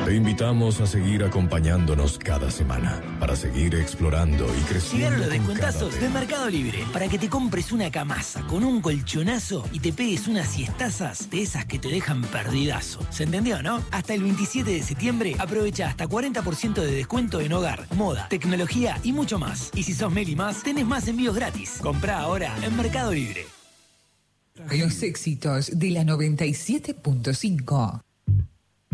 Te invitamos a seguir acompañándonos cada semana para seguir explorando y creciendo. Llegaron los con descuentazos cada de Mercado Libre para que te compres una camasa con un colchonazo y te pegues unas siestazas de esas que te dejan perdidazo. ¿Se entendió, no? Hasta el 27 de septiembre aprovecha hasta 40% de descuento en hogar, moda, tecnología y mucho más. Y si sos Meli Más, tenés más envíos gratis. Comprá ahora en Mercado Libre. Los éxitos de la 97.5.